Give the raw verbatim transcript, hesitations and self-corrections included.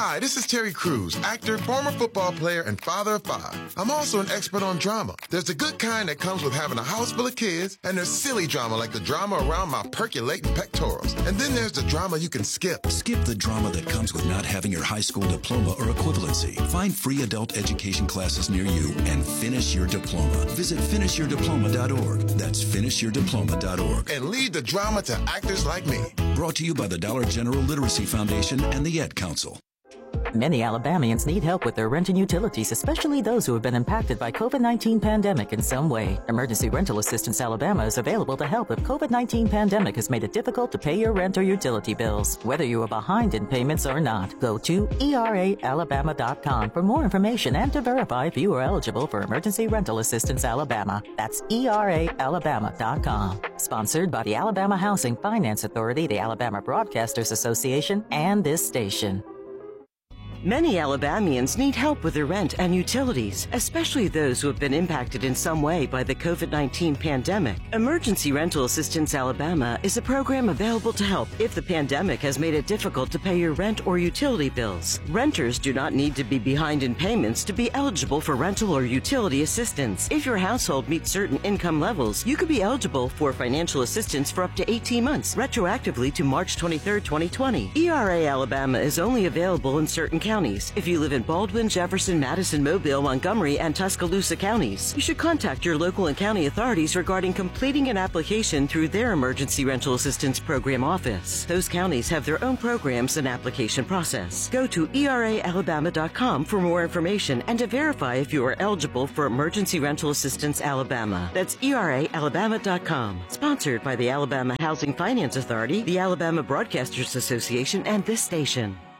Hi, this is Terry Crews, actor, former football player, and father of five. I'm also an expert on drama. There's the good kind that comes with having a house full of kids, and there's silly drama like the drama around my percolating pectorals. And then there's the drama you can skip. Skip the drama that comes with not having your high school diploma or equivalency. Find free adult education classes near you and finish your diploma. Visit finish your diploma dot org. That's finish your diploma dot org. And leave the drama to actors like me. Brought to you by the Dollar General Literacy Foundation and the Ed Council. Many Alabamians need help with their rent and utilities, especially those who have been impacted by COVID nineteen pandemic in some way. Emergency Rental Assistance Alabama is available to help if COVID nineteen pandemic has made it difficult to pay your rent or utility bills. Whether you are behind in payments or not, go to E R A Alabama dot com for more information and to verify if you are eligible for Emergency Rental Assistance Alabama. That's E R A Alabama dot com. Sponsored by the Alabama Housing Finance Authority, the Alabama Broadcasters Association, and this station. Many Alabamians need help with their rent and utilities, especially those who have been impacted in some way by the COVID nineteen pandemic. Emergency Rental Assistance Alabama is a program available to help if the pandemic has made it difficult to pay your rent or utility bills. Renters do not need to be behind in payments to be eligible for rental or utility assistance. If your household meets certain income levels, you could be eligible for financial assistance for up to eighteen months, retroactively to March twenty-third, twenty twenty. E R A Alabama is only available in certain counties. If you live in Baldwin, Jefferson, Madison, Mobile, Montgomery, and Tuscaloosa counties, you should contact your local and county authorities regarding completing an application through their Emergency Rental Assistance Program office. Those counties have their own programs and application process. Go to E R A Alabama dot com for more information and to verify if you are eligible for Emergency Rental Assistance Alabama. That's E R A Alabama dot com. Sponsored by the Alabama Housing Finance Authority, the Alabama Broadcasters Association, and this station.